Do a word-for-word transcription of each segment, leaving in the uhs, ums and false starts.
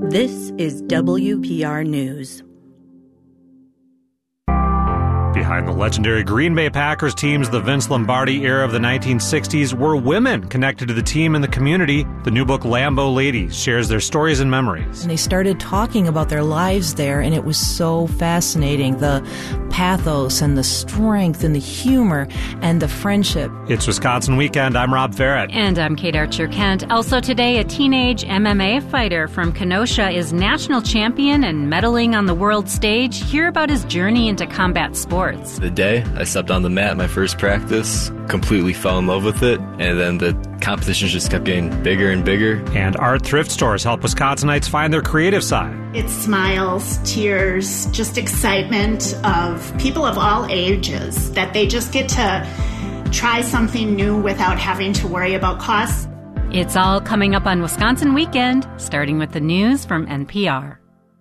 This is W P R News. Behind the legendary Green Bay Packers teams, the Vince Lombardi era of the nineteen sixties, were women connected to the team and the community. The new book, Lambeau Ladies, shares their stories and memories. And they started talking about their lives there, and it was so fascinating. The pathos and the strength and the humor and the friendship. It's Wisconsin Weekend. I'm Rob Farrett. And I'm Kate Archer-Kent. Also today, a teenage M M A fighter from Kenosha is national champion and medaling on the world stage. Hear about his journey into combat sports. The day I stepped on the mat, my first practice, completely fell in love with it, and then the competitions just kept getting bigger and bigger. And art thrift stores help Wisconsinites find their creative side. It's smiles, tears, just excitement of people of all ages, that they just get to try something new without having to worry about costs. It's all coming up on Wisconsin Weekend, starting with the news from N P R.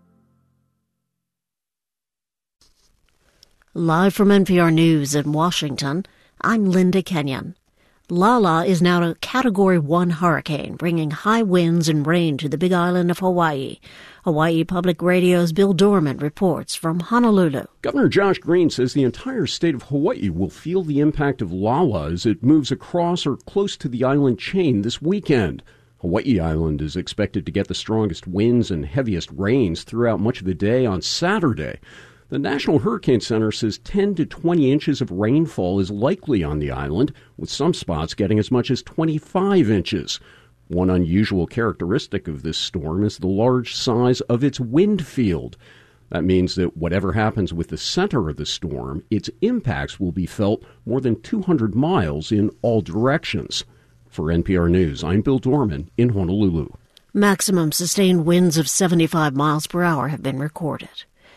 Live from N P R News in Washington, I'm Linda Kenyon. Lala is now a Category one hurricane, bringing high winds and rain to the Big Island of Hawaii. Hawaii Public Radio's Bill Dorman reports from Honolulu. Governor Josh Green says the entire state of Hawaii will feel the impact of Lala as it moves across or close to the island chain this weekend. Hawaii Island is expected to get the strongest winds and heaviest rains throughout much of the day on Saturday. The National Hurricane Center says ten to twenty inches of rainfall is likely on the island, with some spots getting as much as twenty-five inches. One unusual characteristic of this storm is the large size of its wind field. That means that whatever happens with the center of the storm, its impacts will be felt more than two hundred miles in all directions. For N P R News, I'm Bill Dorman in Honolulu. Maximum sustained winds of seventy-five miles per hour have been recorded.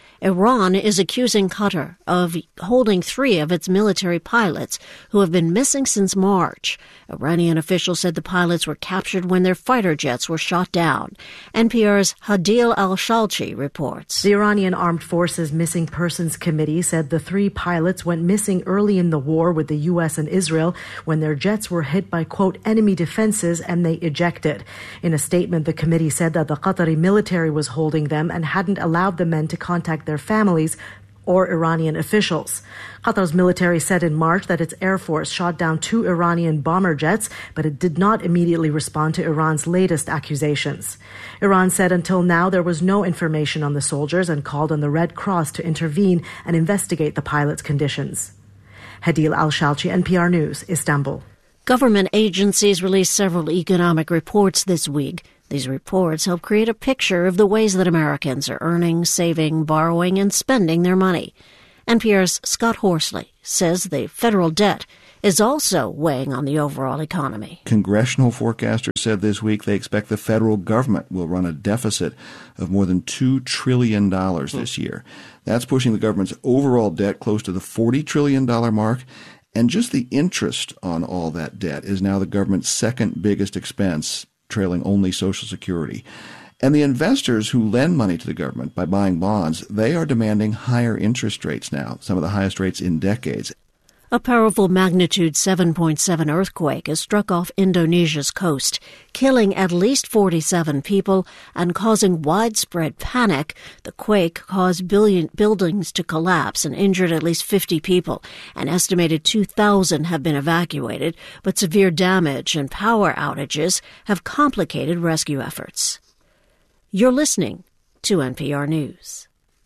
Iran is accusing Qatar of holding three of its military pilots who have been missing since March. Iranian officials said the pilots were captured when their fighter jets were shot down. N P R's Hadil Al-Shalchi reports. The Iranian Armed Forces Missing Persons Committee said the three pilots went missing early in the war with the U S and Israel when their jets were hit by, quote, enemy defenses and they ejected. In a statement, the committee said that the Qatari military was holding them and hadn't allowed the men to contact their families or Iranian officials. Qatar's military said in March that its air force shot down two Iranian bomber jets, but it did not immediately respond to Iran's latest accusations. Iran said until now there was no information on the soldiers and called on the Red Cross to intervene and investigate the pilots' conditions. Hadil Al-Shalchi, N P R News, Istanbul. Government agencies released several economic reports this week. These reports help create a picture of the ways that Americans are earning, saving, borrowing, and spending their money. N P R's Scott Horsley says the federal debt is also weighing on the overall economy. Congressional forecasters said this week they expect the federal government will run a deficit of more than two trillion dollars this year. That's pushing the government's overall debt close to the forty trillion dollars mark. And just the interest on all that debt is now the government's second biggest expense, trailing only Social Security. And the investors who lend money to the government by buying bonds, they are demanding higher interest rates now, some of the highest rates in decades. A powerful magnitude seven point seven earthquake has struck off Indonesia's coast, killing at least forty-seven people and causing widespread panic. The quake caused billion buildings to collapse and injured at least fifty people. An estimated two thousand have been evacuated, but severe damage and power outages have complicated rescue efforts. You're listening to N P R News.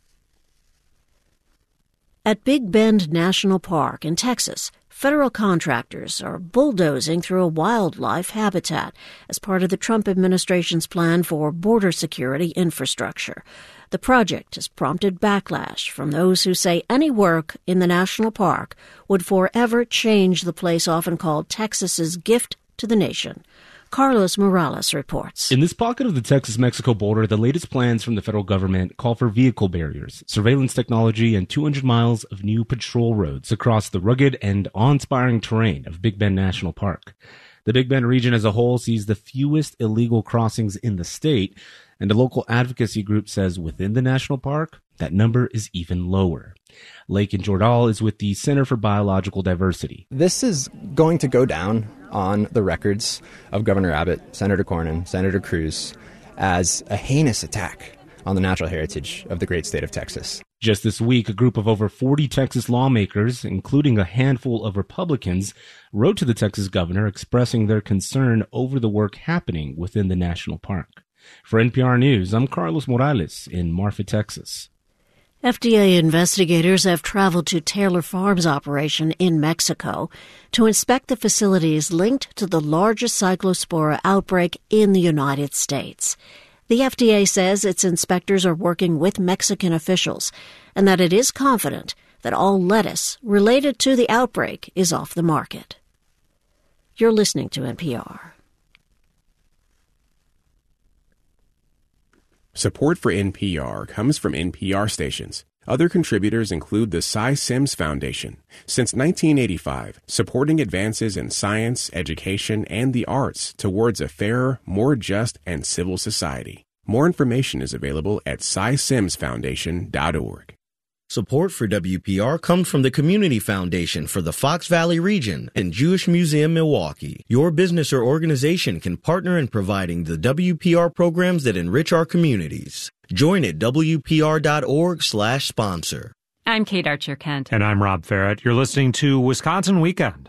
At Big Bend National Park in Texas, federal contractors are bulldozing through a wildlife habitat as part of the Trump administration's plan for border security infrastructure. The project has prompted backlash from those who say any work in the national park would forever change the place often called Texas's gift to the nation. Carlos Morales reports. In this pocket of the Texas-Mexico border, the latest plans from the federal government call for vehicle barriers, surveillance technology, and two hundred miles of new patrol roads across the rugged and awe-inspiring terrain of Big Bend National Park. The Big Bend region as a whole sees the fewest illegal crossings in the state, and a local advocacy group says within the national park, that number is even lower. Lakin Jordal is with the Center for Biological Diversity. This is going to go down on the records of Governor Abbott, Senator Cornyn, Senator Cruz, as a heinous attack on the natural heritage of the great state of Texas. Just this week, a group of over forty Texas lawmakers, including a handful of Republicans, wrote to the Texas governor expressing their concern over the work happening within the national park. For N P R News, I'm Carlos Morales in Marfa, Texas. F D A investigators have traveled to Taylor Farms operation in Mexico to inspect the facilities linked to the largest cyclospora outbreak in the United States. The F D A says its inspectors are working with Mexican officials and that it is confident that all lettuce related to the outbreak is off the market. You're listening to N P R. Support for N P R comes from N P R stations. Other contributors include the Cy Sims Foundation. Since nineteen eighty-five, supporting advances in science, education, and the arts towards a fairer, more just, and civil society. More information is available at cy sims foundation dot org. Support for W P R comes from the Community Foundation for the Fox Valley region and Jewish Museum Milwaukee. Your business or organization can partner in providing the W P R programs that enrich our communities. Join at W P R dot org slash sponsor. I'm Kate Archer-Kent. And I'm Rob Farrett. You're listening to Wisconsin Weekend.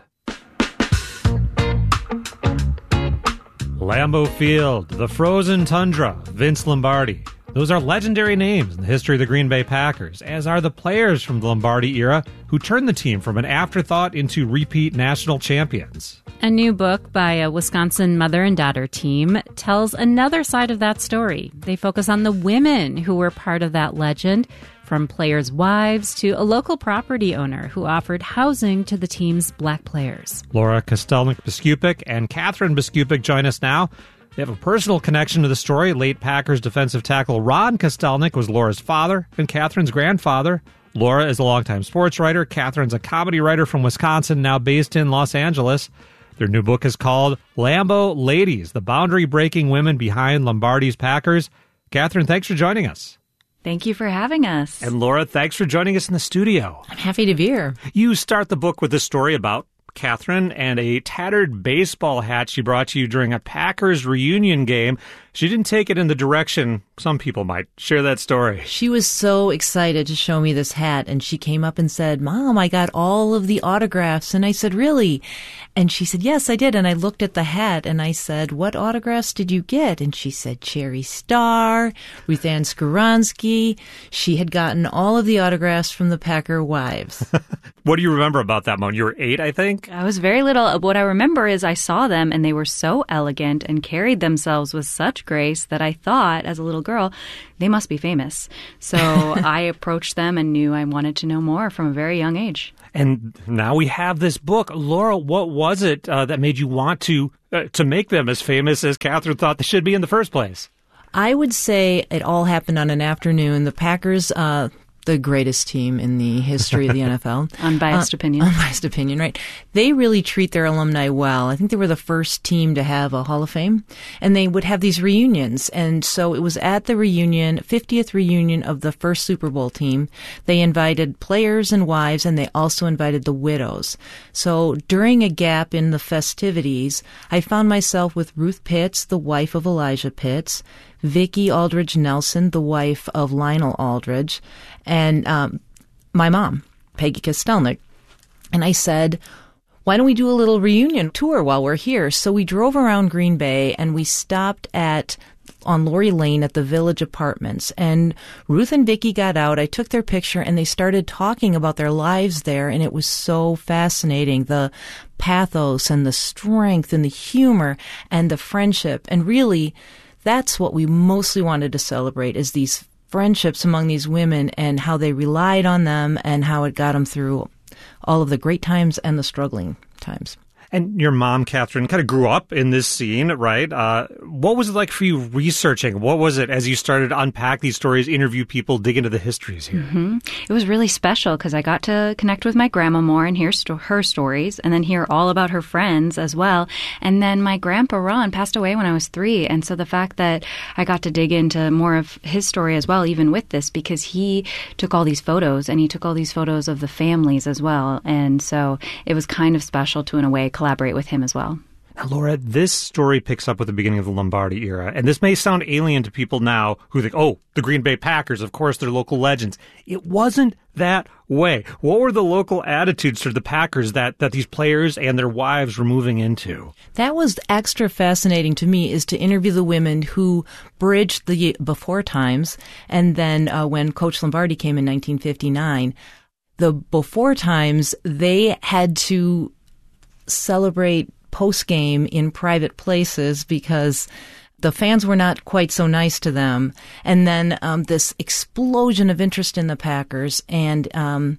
Lambeau Field, the frozen tundra, Vince Lombardi. Those are legendary names in the history of the Green Bay Packers, as are the players from the Lombardi era who turned the team from an afterthought into repeat national champions. A new book by a Wisconsin mother and daughter team tells another side of that story. They focus on the women who were part of that legend, from players' wives to a local property owner who offered housing to the team's black players. Laura Kostelnik-Biskupik and Catherine Biskupik join us now. They have a personal connection to the story. Late Packers defensive tackle Ron Kostelnik was Laura's father and Catherine's grandfather. Laura is a longtime sports writer. Catherine's a comedy writer from Wisconsin, now based in Los Angeles. Their new book is called Lambeau Ladies, the boundary-breaking women behind Lombardi's Packers. Catherine, thanks for joining us. Thank you for having us. And Laura, thanks for joining us in the studio. I'm happy to be here. You start the book with a story about Catherine and a tattered baseball hat she brought to you during a Packers reunion game. She didn't take it in the direction some people might. Share that story. She was so excited to show me this hat, and she came up and said, "Mom, I got all of the autographs." And I said, "Really?" And she said, "Yes, I did." And I looked at the hat, and I said, "What autographs did you get?" And she said, Cherry Starr, Ruth Ann Skowronski. She had gotten all of the autographs from the Packer wives. What do you remember about that moment? You were eight, I think? I was very little. What I remember is I saw them, and they were so elegant and carried themselves with such grace that I thought, as a little girl, they must be famous. So I approached them and knew I wanted to know more from a very young age. And now we have this book. Laura, what was it uh, that made you want to uh, to make them as famous as Catherine thought they should be in the first place? I would say it all happened on an afternoon. The Packers, uh, the greatest team in the history of the N F L. Unbiased uh, opinion. Unbiased opinion, right. They really treat their alumni well. I think they were the first team to have a Hall of Fame, and they would have these reunions. And so it was at the reunion, fiftieth reunion of the first Super Bowl team. They invited players and wives, and they also invited the widows. So during a gap in the festivities, I found myself with Ruth Pitts, the wife of Elijah Pitts, Vicki Aldridge Nelson, the wife of Lionel Aldridge, and um, my mom, Peggy Kostelnik. And I said, why don't we do a little reunion tour while we're here? So we drove around Green Bay, and we stopped at on Lori Lane at the Village Apartments. And Ruth and Vicki got out. I took their picture, and they started talking about their lives there, and it was so fascinating. The pathos and the strength and the humor and the friendship. And really, that's what we mostly wanted to celebrate, is these friendships among these women and how they relied on them and how it got them through all of the great times and the struggling times. And your mom, Catherine, kind of grew up in this scene, right? Uh, what was it like for you researching? What was it as you started to unpack these stories, interview people, dig into the histories here? Mm-hmm. It was really special because I got to connect with my grandma more and hear sto- her stories, and then hear all about her friends as well. And then my grandpa Ron passed away when I was three, and so the fact that I got to dig into more of his story as well, even with this, because he took all these photos, and he took all these photos of the families as well. And so it was kind of special to, in a way, collaborate with him as well. Now, Laura, this story picks up with the beginning of the Lombardi era, and this may sound alien to people now who think, oh, the Green Bay Packers, of course, they're local legends. It wasn't that way. What were the local attitudes to the Packers that, that these players and their wives were moving into? That was extra fascinating to me, is to interview the women who bridged the before times, and then uh, when Coach Lombardi came in nineteen fifty-nine, the before times, they had to celebrate post-game in private places because the fans were not quite so nice to them. And then um, this explosion of interest in the Packers and um,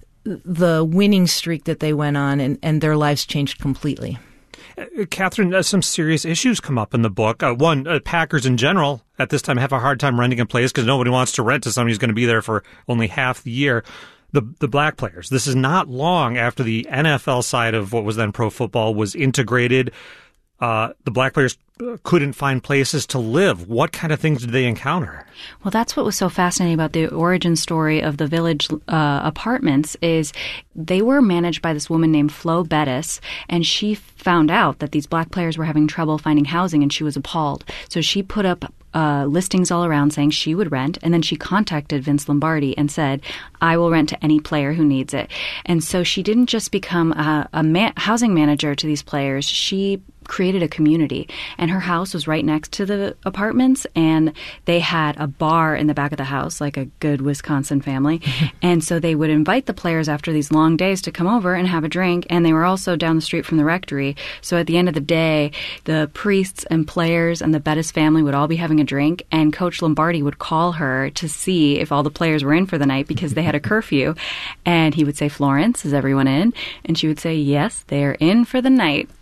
the winning streak that they went on, and, and their lives changed completely. Uh, Catherine, uh, some serious issues come up in the book. Uh, one, uh, Packers in general at this time have a hard time renting a place because nobody wants to rent to somebody who's going to be there for only half the year. The the black players. This is not long after the N F L side of what was then pro football was integrated. Uh, the black players couldn't find places to live. What kind of things did they encounter? Well, that's what was so fascinating about the origin story of the Village uh, apartments is they were managed by this woman named Flo Bettis, and she found out that these black players were having trouble finding housing, and she was appalled. So she put up uh, listings all around saying she would rent, and then she contacted Vince Lombardi and said, I will rent to any player who needs it. And so she didn't just become a, a ma- housing manager to these players. She created a community, and her house was right next to the apartments, and they had a bar in the back of the house, like a good Wisconsin family. And so they would invite the players after these long days to come over and have a drink, and they were also down the street from the rectory. So at the end of the day, the priests and players and the Bettis family would all be having a drink, and Coach Lombardi would call her to see if all the players were in for the night because they had a curfew. And he would say, Florence, is everyone in? And she would say, yes, they're in for the night.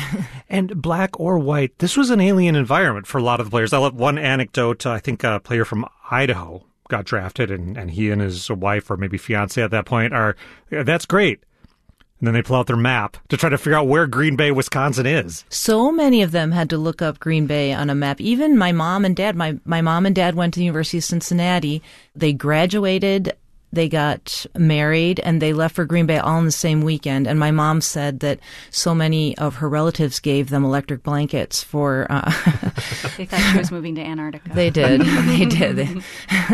And black or white, this was an alien environment for a lot of the players. I love one anecdote. I think a player from Idaho got drafted, and, and he and his wife, or maybe fiance at that point, are, that's great. And then they pull out their map to try to figure out where Green Bay, Wisconsin is. So many of them had to look up Green Bay on a map. Even my mom and dad. My, my mom and dad went to the University of Cincinnati. They graduated. They got married, and they left for Green Bay all in the same weekend. And my mom said that so many of her relatives gave them electric blankets for... Uh, they thought she was moving to Antarctica. They did. They did.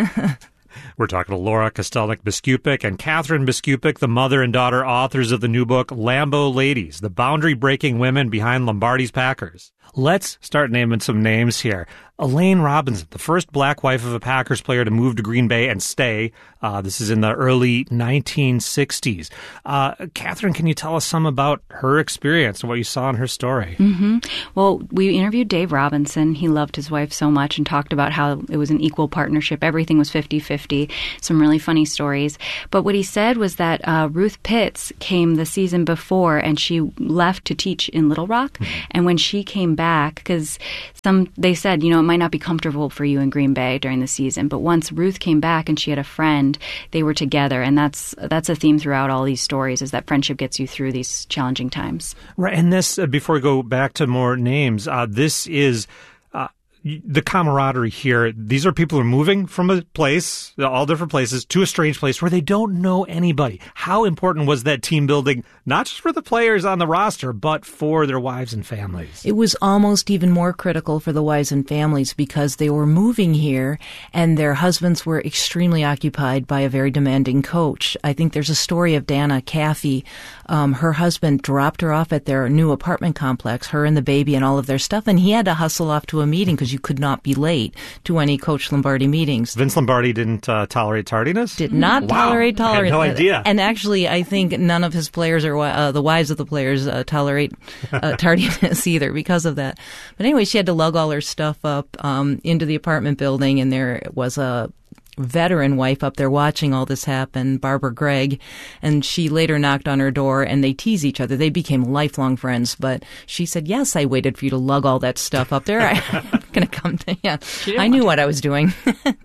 We're talking to Laura Kostelnik-Biskupik and Catherine Biskupik, the mother and daughter authors of the new book, Lambeau Ladies, the boundary-breaking women behind Lombardi's Packers. Let's start naming some names here. Elaine Robinson, the first black wife of a Packers player to move to Green Bay and stay. Uh, this is in the early nineteen sixties. Uh, Catherine, can you tell us some about her experience and what you saw in her story? Mm-hmm. Well, we interviewed Dave Robinson. He loved his wife so much and talked about how it was an equal partnership. Everything was fifty-fifty. Some really funny stories. But what he said was that uh, Ruth Pitts came the season before, and she left to teach in Little Rock. Mm-hmm. And when she came back, because some they said, you know, it might not be comfortable for you in Green Bay during the season, but once Ruth came back and she had a friend, they were together, and that's that's a theme throughout all these stories, is that friendship gets you through these challenging times. Right, and this, uh, before we go back to more names, uh, this is uh, the camaraderie here. These are people who are moving from a place, all different places, to a strange place where they don't know anybody. How important was that team building, not just for the players on the roster, but for their wives and families? It was almost even more critical for the wives and families because they were moving here and their husbands were extremely occupied by a very demanding coach. I think there's a story of Dana Caffey. Um, her husband dropped her off at their new apartment complex, her and the baby and all of their stuff, and he had to hustle off to a meeting because you could not be late to any Coach Lombardi meetings. Vince Lombardi didn't uh, tolerate tardiness? Did not wow. tolerate tolerance. I had no idea. And actually, I think none of his players or uh, the wives of the players uh, tolerate uh, tardiness either because of that. But anyway, she had to lug all her stuff up um, into the apartment building, and there was a veteran wife up there watching all this happen, Barbara Gregg, and she later knocked on her door, and they tease each other. They became lifelong friends, but she said, yes, I waited for you to lug all that stuff up there. I'm going to come to, yeah. I knew what I was doing.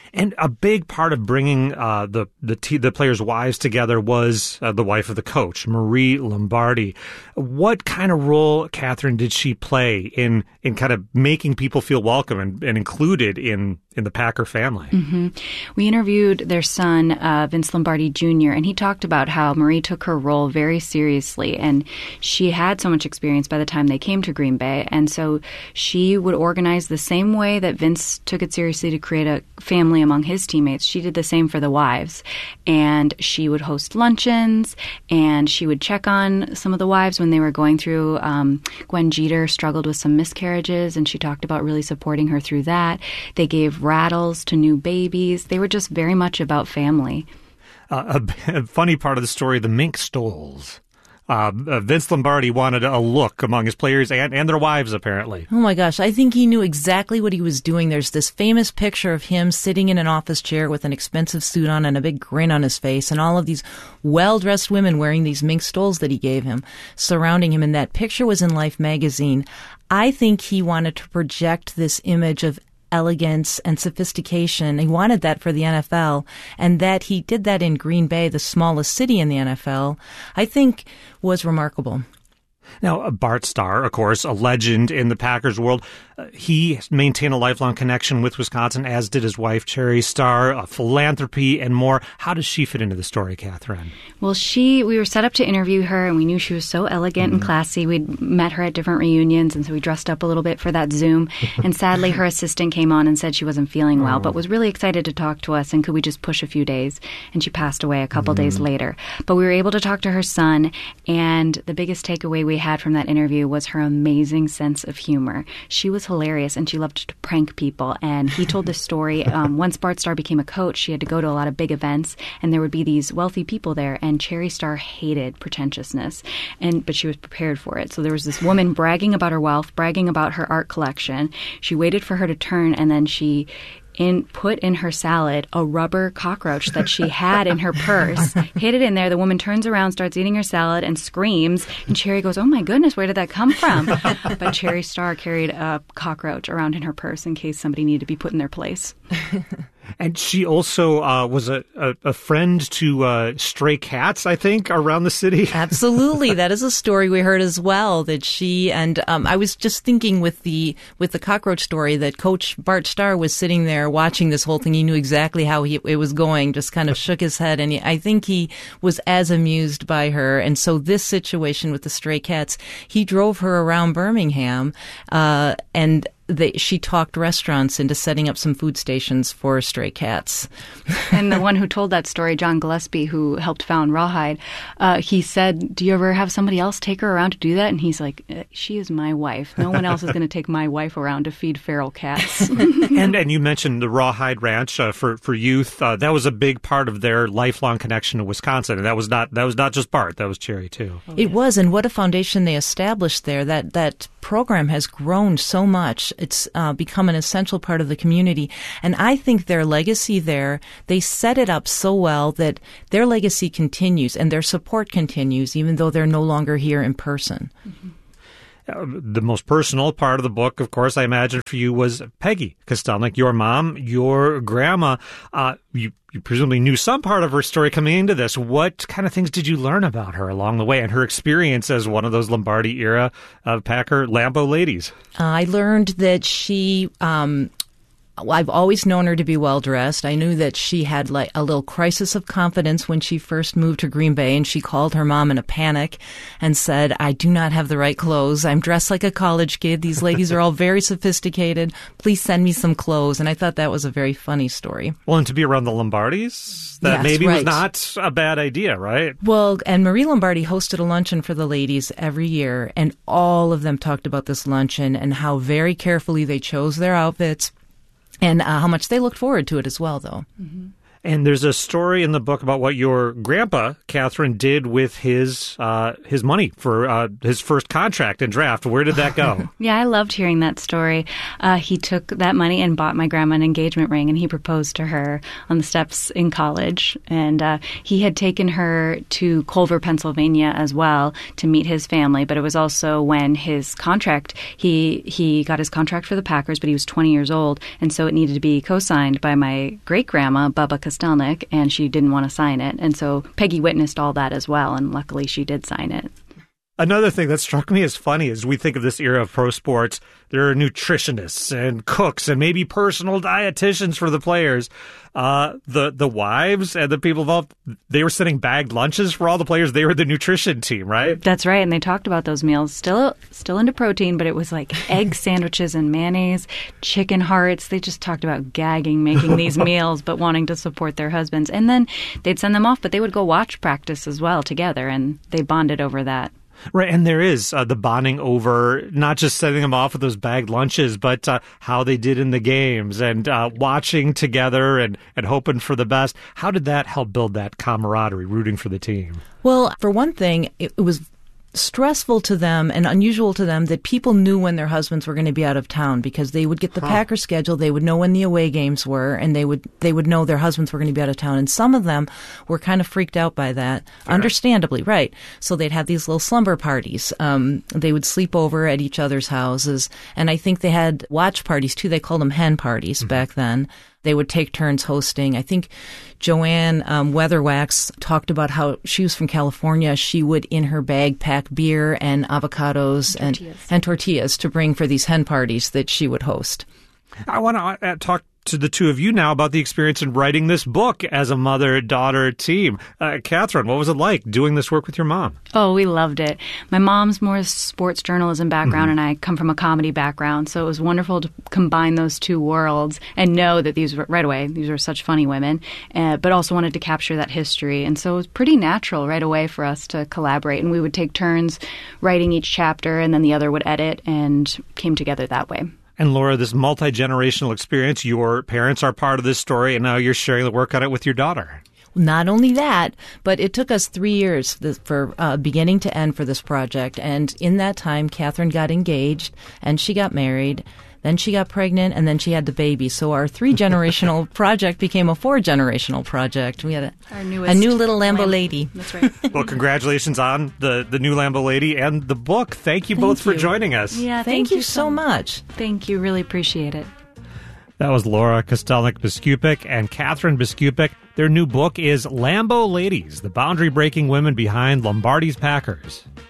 And a big part of bringing uh, the the, t- the players' wives together was uh, the wife of the coach, Marie Lombardi. What kind of role, Catherine, did she play in in kind of making people feel welcome and, and included in in the Packer family? Mm-hmm. We interviewed their son, uh, Vince Lombardi Junior, and he talked about how Marie took her role very seriously, and she had so much experience by the time they came to Green Bay, and so she would organize the same way that Vince took it seriously to create a family among his teammates. She did the same for the wives, and she would host luncheons, and she would check on some of the wives when they were going through. Um, Gwen Jeter struggled with some miscarriages, and she talked about really supporting her through that. They gave rattles to new babies. They were just very much about family. Uh, a, a funny part of the story, the mink stoles. Uh, uh, Vince Lombardi wanted a look among his players and, and their wives, apparently. Oh, my gosh. I think he knew exactly what he was doing. There's this famous picture of him sitting in an office chair with an expensive suit on and a big grin on his face, and all of these well-dressed women wearing these mink stoles that he gave him, surrounding him. And that picture was in Life magazine. I think he wanted to project this image of elegance and sophistication. He wanted that for the N F L, and that he did that in Green Bay, the smallest city in the N F L, I think was remarkable. Now, Bart Starr, of course, a legend in the Packers world, uh, he maintained a lifelong connection with Wisconsin, as did his wife, Cherry Starr, uh, philanthropy and more. How does she fit into the story, Catherine? Well, she, we were set up to interview her, and we knew she was so elegant mm-hmm. and classy. We'd met her at different reunions, and so we dressed up a little bit for that Zoom. And sadly, her assistant came on and said she wasn't feeling well, oh. but was really excited to talk to us, and could we just push a few days? And she passed away a couple mm-hmm. days later. But we were able to talk to her son, and the biggest takeaway we had from that interview was her amazing sense of humor. She was hilarious, and she loved to prank people. And he told this story. Um, once Bart Starr became a coach, she had to go to a lot of big events, and there would be these wealthy people there, and Cherry Starr hated pretentiousness, and but she was prepared for it. So there was this woman bragging about her wealth, bragging about her art collection. She waited for her to turn, and then she in put in her salad a rubber cockroach that she had in her purse, hid it in there. The woman turns around, starts eating her salad, and screams. And Cherry goes, "Oh my goodness, where did that come from?" But Cherry Starr carried a cockroach around in her purse in case somebody needed to be put in their place. And she also uh, was a, a, a friend to uh, stray cats, I think, around the city. Absolutely. That is a story we heard as well, that she and um, I was just thinking with the with the cockroach story that Coach Bart Starr was sitting there watching this whole thing. He knew exactly how he, it was going, just kind of shook his head. And he, I think he was as amused by her. And so this situation with the stray cats, he drove her around Birmingham uh, and They, she talked restaurants into setting up some food stations for stray cats. And the one who told that story, John Gillespie, who helped found Rawhide, uh, he said, "Do you ever have somebody else take her around to do that?" And he's like, "She is my wife. No one else is going to take my wife around to feed feral cats." and and you mentioned the Rawhide Ranch uh, for for youth. Uh, that was a big part of their lifelong connection to Wisconsin, and that was not that was not just Bart. That was Cherry too. Oh, it yeah. was, and what a foundation they established there. That that program has grown so much. It's uh, become an essential part of the community. And I think their legacy there, they set it up so well that their legacy continues and their support continues, even though they're no longer here in person. Mm-hmm. Uh, the most personal part of the book, of course, I imagine for you was Peggy Kostelnik, your mom, your grandma. Uh, you, you presumably knew some part of her story coming into this. What kind of things did you learn about her along the way and her experience as one of those Lombardi-era uh, Packer Lambeau ladies? Uh, I learned that she... Um, I've always known her to be well-dressed. I knew that she had like a little crisis of confidence when she first moved to Green Bay, and she called her mom in a panic and said, "I do not have the right clothes. I'm dressed like a college kid. These ladies are all very sophisticated. Please send me some clothes." And I thought that was a very funny story. Well, and to be around the Lombardis, that yes, maybe right. was not a bad idea, right? Well, and Marie Lombardi hosted a luncheon for the ladies every year, and all of them talked about this luncheon and how very carefully they chose their outfits. And uh, how much they looked forward to it as well, though. Mm-hmm. And there's a story in the book about what your grandpa, Catherine, did with his uh, his money for uh, his first contract and draft. Where did that go? Yeah, I loved hearing that story. Uh, he took that money and bought my grandma an engagement ring, and he proposed to her on the steps in college. And uh, he had taken her to Culver, Pennsylvania as well to meet his family. But it was also when his contract, he, he got his contract for the Packers, but he was twenty years old. And so it needed to be co-signed by my great-grandma, Bubba Kostelnik, and she didn't want to sign it. And so Peggy witnessed all that as well, and luckily she did sign it. Another thing that struck me as funny as we think of this era of pro sports, there are nutritionists and cooks and maybe personal dietitians for the players. Uh, the the wives and the people involved, they were setting bagged lunches for all the players. They were the nutrition team, right? That's right, and they talked about those meals. Still still into protein, but it was like egg sandwiches and mayonnaise, chicken hearts. They just talked about gagging making these meals, but wanting to support their husbands. And then they'd send them off, but they would go watch practice as well together, and they bonded over that. Right, and there is uh, the bonding over not just setting them off with those bagged lunches, but uh, how they did in the games and uh, watching together and, and hoping for the best. How did that help build that camaraderie, rooting for the team? Well, for one thing, it, it was stressful to them and unusual to them that people knew when their husbands were going to be out of town, because they would get the huh. Packers schedule, they would know when the away games were, and they would they would know their husbands were going to be out of town. And some of them were kind of freaked out by that, Fair. understandably, right? So they'd have these little slumber parties. Um, they would sleep over at each other's houses, and I think they had watch parties too. They called them hen parties mm-hmm. back then. They would take turns hosting. I think Joanne um, Weatherwax talked about how she was from California. She would, in her bag, pack beer and avocados and tortillas. and, and tortillas to bring for these hen parties that she would host. I want to uh, talk to the two of you now about the experience in writing this book as a mother-daughter team. Uh, Catherine, what was it like doing this work with your mom? Oh, we loved it. My mom's more sports journalism background, mm-hmm. and I come from a comedy background, so it was wonderful to combine those two worlds and know that these were, right away, these were such funny women, uh, but also wanted to capture that history. And so it was pretty natural right away for us to collaborate, and we would take turns writing each chapter, and then the other would edit, and came together that way. And Laura, this multi-generational experience, your parents are part of this story, and now you're sharing the work on it with your daughter. Not only that, but it took us three years for uh, beginning to end for this project. And in that time, Catherine got engaged, and she got married. Then she got pregnant, and then she had the baby. So our three-generational project became a four-generational project. We had a, our newest a new little Lambo Lamb- lady. That's right. Well, congratulations on the, the new Lambo lady and the book. Thank you Thank both you. for joining us. Yeah, thank, thank you, you so much. Thank you. Really appreciate it. That was Laura Kostelnik-Biskupik and Catherine Biskupik. Their new book is Lambo Ladies, the boundary-breaking women behind Lombardi's Packers.